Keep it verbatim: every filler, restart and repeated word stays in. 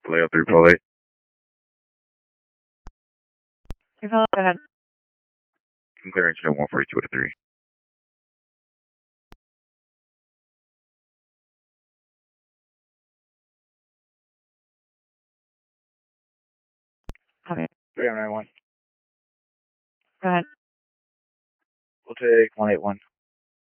Layout three, Paul eight. You're go ahead. I'm clearing show one forty-two to three. Okay. three nine one. Go ahead. We'll take one eight one.